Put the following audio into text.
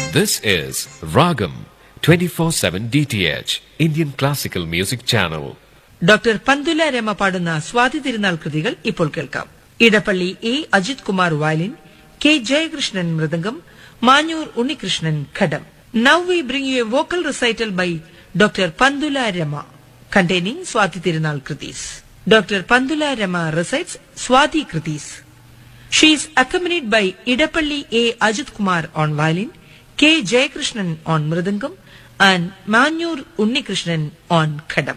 This is Ragam 24/7 DTH Indian Classical Music Channel. Doctor Pantula Rama പാടുന്ന സ്വാതി തിരുനാൾ കൃതികൾ ഇപ്പോൾ കേൾക്കാം. Edappally A Ajith Kumar violin, K Jayakrishnan mridangam, Manjoor Unnikrishnan ghatam. Now we bring you a vocal recital by Dr. Pandula Rama containing Swati Tirunal Kritis. Dr. Pandula Rama recites Swati Kritis. She is accompanied by Idapalli A. Ajit Kumar on violin, K. Jayakrishnan on mridangam, and Manyur Unnikrishnan on khadam.